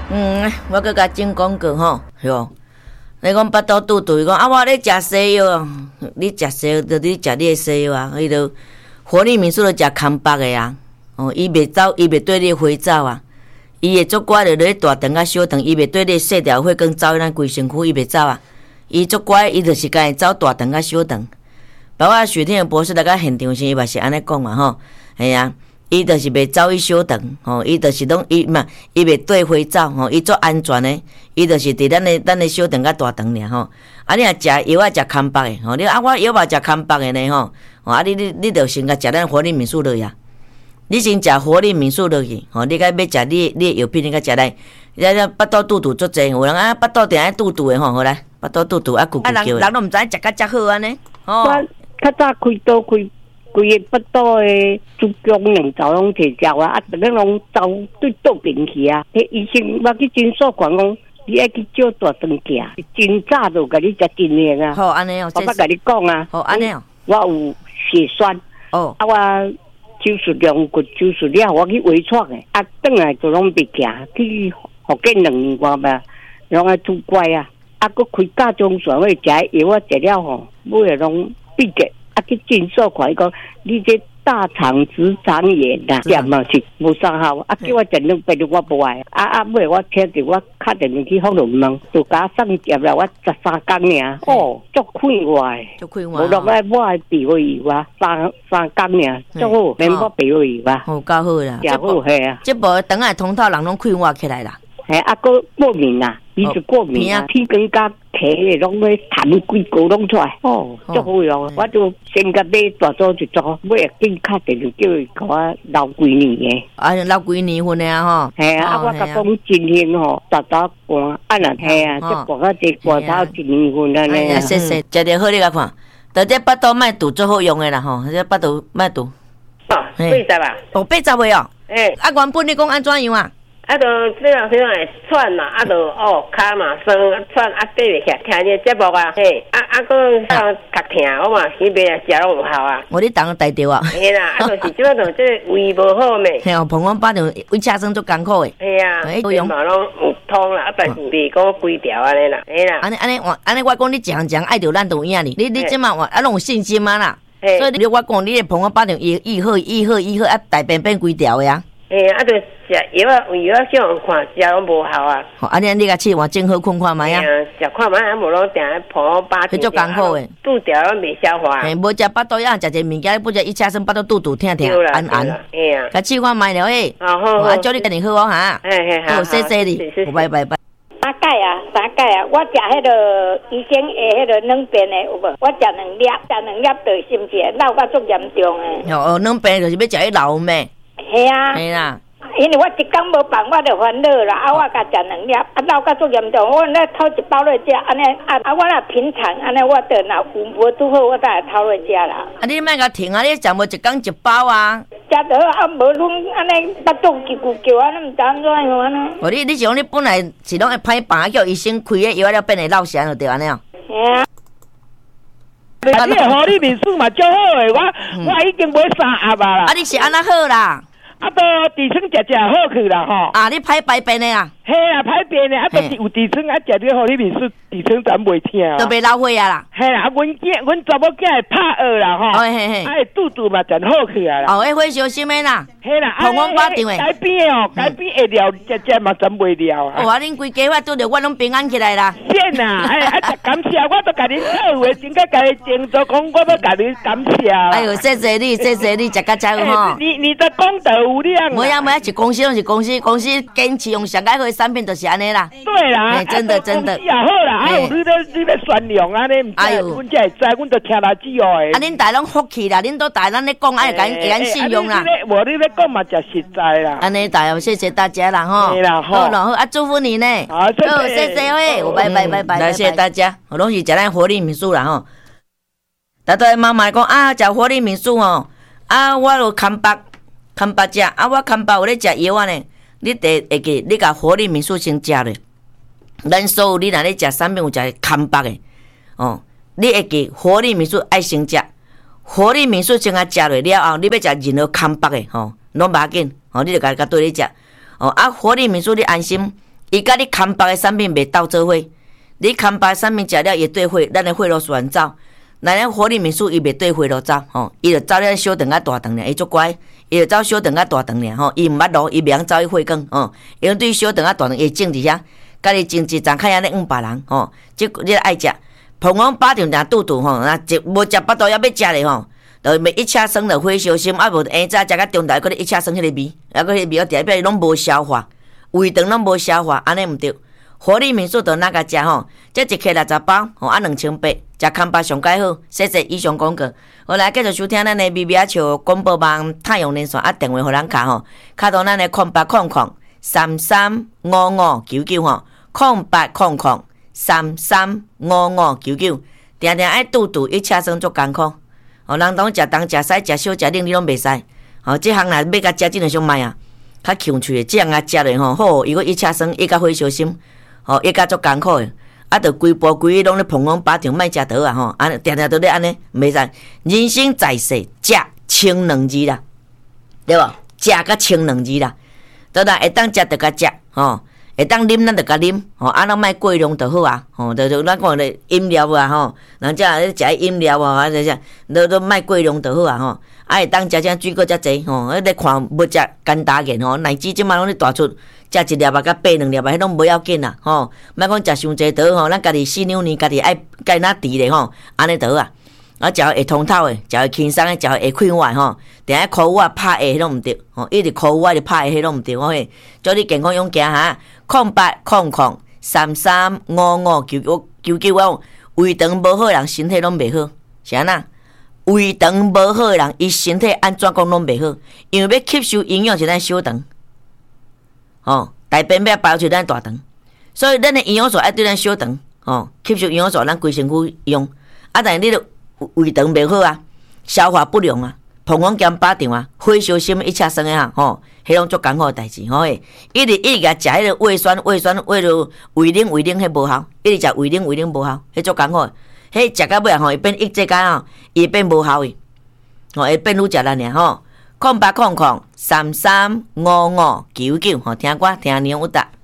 我搁甲整广告吼，是无？你讲巴肚肚肚，伊讲啊，我咧食西药啊，你食西药就你食你的西药啊，伊就活力民宿就食空白的啊，哦，伊袂走，伊袂对你回走啊，伊会足乖就咧大肠啊小肠，伊袂对你细条血管走咱规身躯，伊袂走啊，伊足乖，伊就是家己走大肠啊小肠。包括许天的博士来到现场时，伊嘛是安尼讲嘛吼，系啊。伊就是袂走伊小肠，吼，伊就是拢伊袂对回走，吼，伊足安全的，伊就是伫咱的小肠甲大肠尔，吼。啊，你若食药啊，食空白的，吼，你啊，我药嘛食空白的呢，吼，啊，你着先甲食咱活力民宿落去啊。你先食活力民宿落去，吼，你甲要食你的药品，你甲食来，咱巴肚肚肚足济，有人啊巴肚定爱肚肚的吼，好来，巴肚肚肚啊咕咕叫。人都毋知食甲遮好安尼，吼。 我较早开刀开。规个腹肚的子宫两周拢摕食啊，逐个拢走对倒边去啊。迄医生我去诊所讲讲，你爱去照大肠镜，真早就甲你食金链啊。 好，安尼哦， 我甲你讲啊。 好，安尼哦。 我有血栓。 哦。 啊，我手术量骨手术了，我去微创的，啊，转来就拢袂行，去福建2年外吧，拢爱拄乖啊。啊，佫开大中船，我食药我食了吼，尾个拢闭结。啊，去诊所看伊讲，你这大肠直肠炎啦，也嘛是无啥好。啊，叫我食2杯我无爱。尾我听着我敲电话去福隆问，就甲送接啦，我13天尔。哦，足快活诶， 足快活。 无落来我爱鼻胃油啊，3天尔，足好，免我鼻胃油啊。 哦，够好啦， 食好系啊。 这无肠仔通透人拢快活起来啦。 嘿，啊，佫过敏啦，鼻子过敏啊，鼻根甲起的拢咧痰规个拢出来，哦，足好用。我就先甲买大组一组，尾啊紧敲电话叫伊甲我留几年的。 啊，留几年份的啊吼。 嘿啊，我甲讲真兴吼，早早寒，啊若嘿啊，即寒到这寒头1年份安尼啊。 谢谢，食着好你甲看，到这巴肚卖肚最好用的啦吼，这巴肚卖肚。 哦，80啊。 哦，80个哦。啊，原本你讲安怎样啊？ 啊，就这样会喘嘛，啊，就骹嘛酸喘，啊，爬袂起来。听你节目啊，嘿，佫较疼，我嘛去买啊，食拢有效啊。 你当带着啊？ 嘿啦，啊，就是即摆就这胃无好咩？ 嘿哦，膀胱巴着胃车酸足艰苦诶。 嘿啊，胃嘛拢有通啦，啊，但是袂讲规条安尼啦，嘿啦。 安尼，我讲你讲爱着咱就有影哩。你即马啊，拢有信心啊啦。所以我讲你的膀胱巴着愈好，啊，大便变规条诶啊。 嘿，啊，就食药啊，有药上看食拢无效啊。 好，啊，你甲试换整好困看卖啊。 食看卖，啊，无拢定咧膀巴肚。 足艰苦诶， 肚条拢袂消化。 嘿，无食巴肚药，食者物件，不食一车生巴肚肚疼，安。 嘿啊。 甲试看卖了诶。 好。 啊，祝你家己好哦哈。 嘿，好。 谢谢你，拜。 3盖啊，我食迄个医生下迄个软便的有无？我食2粒就心结闹到足严重诶。 哦，软便就是要食迄老咩？ 系啊。 系啦。 因为我一工无办，我就烦恼啦。啊，我甲食2粒，啊，闹到足严重。我咧偷一包来食，安尼我若平常安尼，我得若有无拄好，我再来偷来食啦。 啊，你莫甲停啊！你食无一工一包啊？ 食着啊，无拢安尼巴肚叽咕叫啊，你毋知安怎样安尼。 哦，你讲你本来是拢会歹病，叫医生开个药了变会落翔就对安尼哦。 嘿啊。 你的活力民宿嘛足好诶，我已经买3盒啦。 啊，你是安那好啦？ 啊，都痔疮食好去啦吼。 啊，你歹排便的啊？ 嘿啊，歹便的，啊，都是有痔疮，啊，食这活力民宿痔疮咱袂疼啊。 都袂老血啊啦。 嘿啦，阮查某囝会拍学啦吼。 嘿。 啊，肚肚嘛真好去啊啦。 哦，迄火烧心的啦。 嘿啦， 膀胱巴张的。 改变会了，食嘛真袂了啊。 哦，啊，恁规家伙拄着我拢平安起来啦。 变啊，感谢，我都甲恁好话，真个甲你敬做讲，我都甲你感谢。 哎呦，谢谢你，食甲真好吼。 你的功德无量。 没呀，是公司拢是公司坚持用上解好的产品，就是安尼啦。 对啦， 真的。 也好啦，啊有你咧宣扬啊，你唔知，阮才会知，阮都听来之后诶。 啊，恁大拢福气啦，恁都大咱咧讲，爱甲信用啦。 无你咧讲嘛，就实在啦。 安尼大，谢谢大家啦吼。 对啦， 好啦好，啊祝福你呢。 好， 谢谢喂，拜。来，谢谢大家，我拢是食咱活力民宿啦吼。大家妈妈讲啊，食活力民宿吼，啊我就空白食，啊我空白有咧食药啊呢。你会记，你甲活力民宿先食咧。咱所有你若咧食产品有食空白的哦，你会记活力民宿爱先食。活力民宿先啊食落了后，你要食任何空白的吼，拢无要紧吼，你就甲对咧食哦。啊，活力民宿你安心， 伊甲你空白的产品袂斗做伙，你空白的产品食了会对血，咱的血路旋走。咱咧活力民宿伊袂对血路走，吼，伊就走了小肠甲大肠尔，伊足乖，伊就走小肠甲大肠尔，吼，伊毋捌路，伊袂晓走去血管，吼，因为对小肠甲大肠伊种伫遐，家己种一丛，较安尼养别人，吼，即你爱食，膨风巴掌定肚肚，吼，若一无食巴肚要食咧，吼。就袂一车酸就火烧心，啊无下早食到中昼，佫咧一车酸迄个味，啊佫迄个味我第一表拢无消化，胃肠拢无消化，安尼毋对。活力民宿就哪甲食吼，这一克60包，吼啊2800，食康巴上介好，谢谢以上广告。好来继续收听咱的咪咪仔笑广播网太阳连线啊，电话互咱卡吼，卡到咱的0800335599吼，0800335599，定定爱肚肚一车酸足艰苦。哦，人拢食东食西食小食冷，你拢袂使。哦，即项若要甲食，真诶上歹啊，较强喙诶，即项啊食咧吼，好，伊个一车酸，伊甲火烧心，吼，伊甲足艰苦诶，啊，着规步规日拢咧碰风巴掌，莫食倒啊吼，安定定都咧安尼，袂使。人生在世，食清2字啦，对无？食甲清2字啦，倒来会当食着甲食，吼。会当啉，咱着甲啉，吼，啊，咱莫过量就好啊，吼，就咱讲咧饮料啊，吼，人家咧食饮料啊，啊，都莫过量就好啊，吼，啊，会当食水果遮济，吼，咧看要食干大件吼，奶子即摆拢咧大出，食1粒啊，甲8、2粒啊，迄拢无要紧啦，吼，莫讲食伤济倒吼，咱家己4两年，家己爱该哪治咧吼，安尼倒啊。啊，食会通透诶，食会轻松诶，食会快活吼。定爱箍我拍下迄拢毋对，吼，一直箍我就拍下迄拢毋对，我嘿，祝你健康勇行哈。0800335599，胃肠无好人身体拢袂好，是安那？胃肠无好人，伊身体安怎讲拢袂好，因为要吸收营养是咱小肠，吼，大便要包出咱大肠，所以咱诶营养素爱对咱小肠，吼，吸收营养素咱规身躯用，啊，但是你著胃肠袂好啊，消化不良啊，膨风兼巴掌啊，火烧心一车酸的哈，吼，迄种足艰苦的代志，吼诶，一直甲食迄个胃酸，胃到胃冷，迄无效，一直食胃冷无效，迄足艰苦的，迄食到尾啊吼，会变抑制感吼，伊会变无效的，吼，会变愈食咱尔吼，0800335599，吼，听歌听年有答。